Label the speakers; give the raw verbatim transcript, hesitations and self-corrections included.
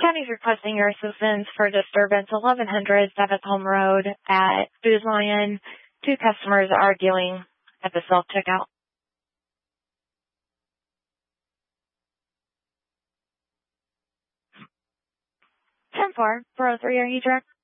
Speaker 1: County is requesting your assistance for disturbance eleven hundred Seventh Home Road at Booz Lion. Two customers are arguing at the self-checkout. ten four, four oh three, are you direct?